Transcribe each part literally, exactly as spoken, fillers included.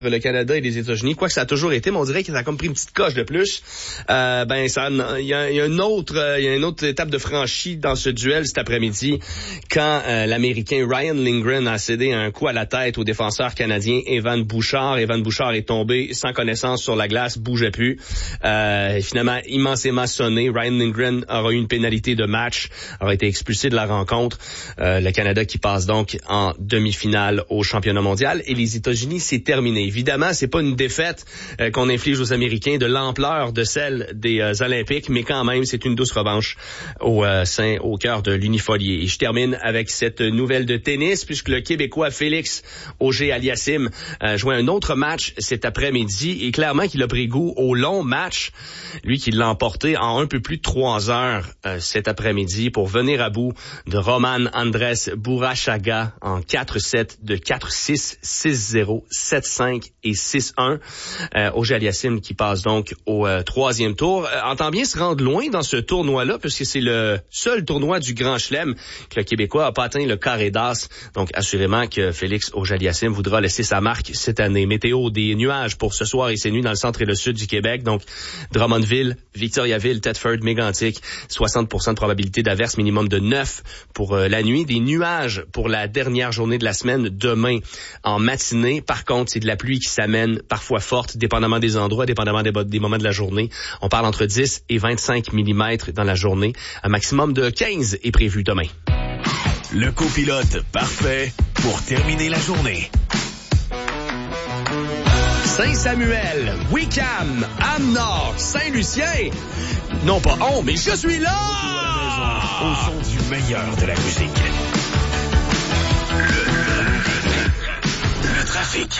le Canada et les États-Unis, quoi que ça a toujours été, mais on dirait que ça a comme pris une petite coche de plus. Euh, ben, ça, il y a, y a une autre, il y a une autre étape de franchie dans ce duel cet après-midi, quand euh, l'Américain Ryan Lindgren a cédé un coup à la tête au défenseur canadien Evan Bouchard. Evan Bouchard est tombé sans connaissance sur la glace, bougeait plus. Euh, finalement, immensément sonné. Ryan Lindgren aura eu une pénalité de match, aura été expulsé de la rencontre. Euh, le Canada qui passe donc en demi-finale au championnat mondial, et les États-Unis, c'est terminé. Évidemment, c'est pas une défaite euh, qu'on inflige aux Américains de l'ampleur de celle des euh, Olympiques, mais quand même, c'est une douce revanche au euh, sein, au cœur de l'Unifolié. Et je termine avec cette nouvelle de tennis, puisque le Québécois Félix Auger-Aliassime euh, jouait un autre match cet après-midi, et clairement qu'il a pris goût au long match, lui qui l'a emporté en un peu plus de trois heures euh, cet après-midi pour venir à bout de Roman Andrés Bourachaga en quatre sept de quatre six, six zéro, sept cinq et six un. Euh, Auger-Aliassime qui passe donc au euh, troisième tour. Euh, entend bien se rendre loin dans ce tournoi-là, puisque c'est le seul tournoi du Grand Chelem que le Québécois n'a pas atteint le carré d'as. Donc, assurément que Félix Auger-Aliassime voudra laisser sa marque cette année. Météo, des nuages pour ce soir et ces nuits dans le centre et le sud du Québec. Donc, Drummondville, Victoriaville, Thetford, Mégantic, soixante pour cent de probabilité d'averse, minimum de neuf pour euh, la nuit. Des nuages pour la dernière journée de la semaine, demain en matinée. Par contre, c'est de la pluie qui s'amène, parfois forte, dépendamment des endroits, dépendamment des, des moments de la journée. On parle entre dix et vingt-cinq millimètres dans la journée. Un maximum de quinze est prévu demain. Le copilote parfait pour terminer la journée. Saint-Samuel, Wickham, Âme-Nord, Saint-Lucien. Non pas on, mais je suis là! Au son du meilleur de la musique. Le, le trafic.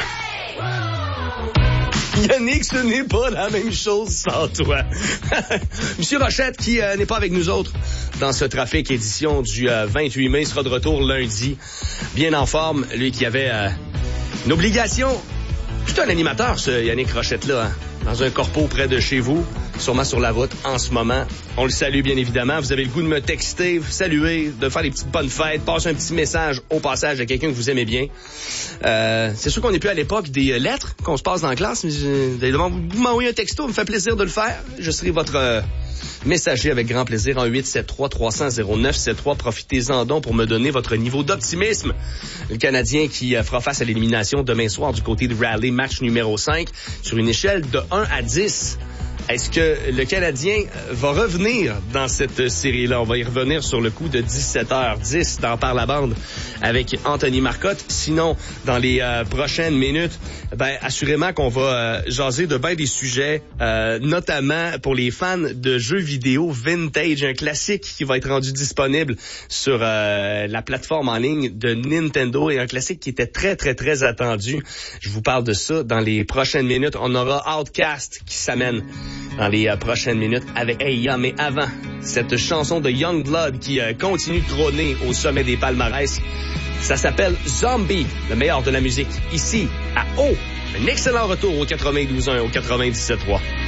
Yannick, ce n'est pas la même chose sans toi. Monsieur Rochette, qui euh, n'est pas avec nous autres dans ce trafic édition du euh, vingt-huit mai, sera de retour lundi. Bien en forme, lui qui avait euh, une obligation. C'est un animateur, ce Yannick Rochette-là, hein, dans un corpo près de chez vous, sûrement sur la route en ce moment. On le salue, bien évidemment. Vous avez le goût de me texter, vous saluer, de faire des petites bonnes fêtes, passer un petit message au passage à quelqu'un que vous aimez bien. Euh, c'est sûr qu'on n'est plus à l'époque des lettres qu'on se passe dans la classe, mais je, vous m'envoyez un texto, ça me fait plaisir de le faire. Je serai votre euh, messager avec grand plaisir en huit sept trois trois cents zéro neuf sept trois. Profitez-en donc pour me donner votre niveau d'optimisme. Le Canadien qui euh, fera face à l'élimination demain soir du côté de Raleigh, match numéro cinq, sur une échelle de un à dix. Est-ce que le Canadien va revenir dans cette série-là? On va y revenir sur le coup de dix-sept heures dix dans Par la bande avec Anthony Marcotte. Sinon, dans les euh, prochaines minutes, ben assurément qu'on va euh, jaser de bien des sujets, euh, notamment pour les fans de jeux vidéo vintage, un classique qui va être rendu disponible sur euh, la plateforme en ligne de Nintendo, et un classique qui était très, très, très attendu. Je vous parle de ça dans les prochaines minutes. On aura Outcast qui s'amène dans les euh, prochaines minutes avec Eya. Mais avant, cette chanson de Youngblood qui euh, continue de trôner au sommet des palmarès, ça s'appelle Zombie, le meilleur de la musique, ici à O. Un excellent retour au quatre-vingt-douze un, au quatre-vingt-dix-sept trois.